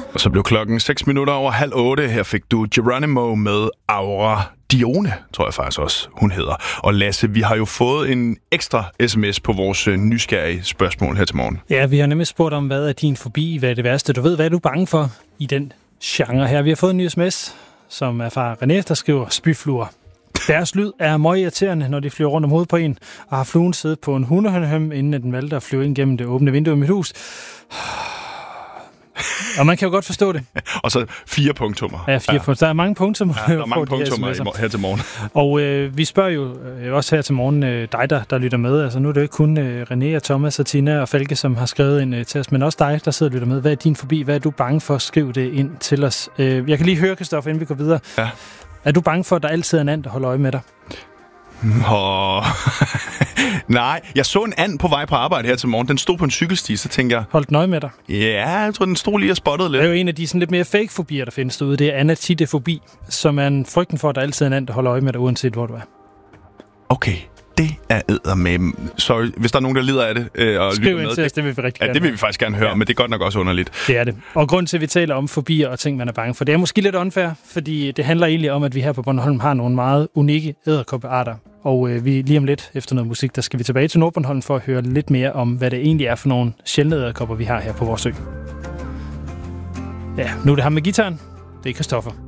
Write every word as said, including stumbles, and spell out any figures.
Og så blev klokken seks minutter over halv otte. Her fik du Geronimo med Aura Dione, tror jeg faktisk også, hun hedder. Og Lasse, vi har jo fået en ekstra sms på vores nysgerrige spørgsmål her til morgen. Ja, vi har nemlig spurgt om, hvad er din fobi, hvad er det værste? Du ved, hvad er du bange for i den genre her? Vi har fået en ny sms, som er fra René, der skriver spyfluer. Deres lyd er meget irriterende, når de flyver rundt om hovedet på en, og har fluen siddet på en hundehønhøm, inden den valgte at flyve ind gennem det åbne vindue i mit hus. Og man kan jo godt forstå det. Og så fire punktummer. Ja, fire ja. punktummer. Der er mange punktummer. Ja, der er mange punktummer her, her til morgen. Og øh, vi spørger jo øh, også her til morgen øh, dig, der, der lytter med. Altså nu er det jo ikke kun øh, René og Thomas og Tina og Falke, som har skrevet en øh, til os, men også dig, der sidder og lytter med. Hvad er din fobi? Hvad er du bange for? Skriv det ind til os. Øh, jeg kan lige høre, Christoffer, inden vi går videre. Ja. Er du bange for, at der altid er en and, der holder øje med dig? Oh. Nej, jeg så en and på vej på arbejde her til morgen. Den stod på en cykelsti, så tænker jeg... Holdt den øje med dig? Ja, jeg tror, den stod lige og spottede lidt. Det er jo en af de sådan lidt mere fake-fobier, der findes derude. Det er anatidefobi, som er en frygten for, at der altid er en and, der holder øje med dig, uanset hvor du er. Okay, det er eddermame. Sorry, hvis der er nogen, der lider af det øh, og Skriv lytter med. Til os, det vil vi rigtig ja, gerne. det vil vi faktisk gerne høre, ja. Men det er godt nok også underligt. Det er det. Og grund til, at vi taler om fobier og ting, man er bange for, det er måske lidt unfair, fordi det handler egentlig om, at vi her på Bornholm har nogle meget unikke edderkoppearter. Og øh, vi lige om lidt, efter noget musik, der skal vi tilbage til Nordbornholm for at høre lidt mere om, hvad det egentlig er for nogle sjældne edderkopper, vi har her på vores ø. Ja, nu er det ham med gitaren. Det er Christoffer.